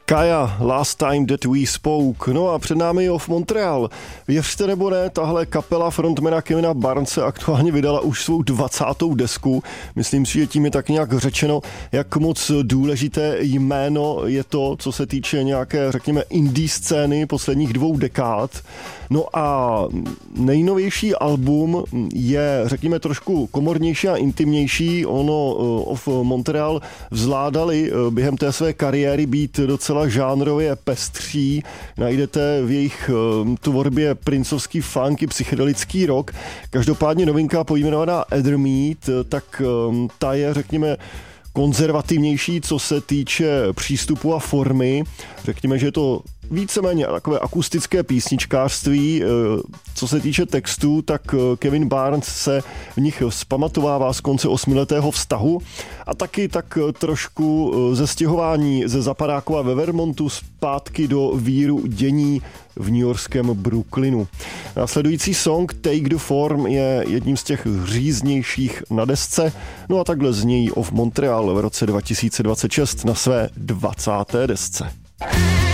Kaya, Last Time That We Spoke. No a před námi je Of Montreal. Věřte nebo ne, tahle kapela frontmana Kevina Barnese aktuálně vydala už svou 20. desku. Myslím si, že tím je tak nějak řečeno, jak moc důležité jméno je to, co se týče nějaké, řekněme, indie scény posledních 2 dekád. No a nejnovější album je, řekněme, trošku komornější a intimnější. Ono Of Montreal zvládali během té své kariéry být docela žánrově pestří. Najdete v jejich tvorbě princovský funk i psychedelický rock. Každopádně novinka pojmenovaná Ethermeet, tak ta je, řekněme, konzervativnější, co se týče přístupu a formy. Řekněme, že je to víceméně takové akustické písničkářství. Co se týče textů, tak Kevin Barnes se v nich vzpamatovává z konce 8letého vztahu a taky tak trošku ze stěhování ze Zapadákova ve Vermontu zpátky do víru dění v newyorském Brooklynu. Následující song Take the Form je jedním z těch říznějších na desce, no a takhle znějí Of Montreal v roce 2026 na své 20. desce.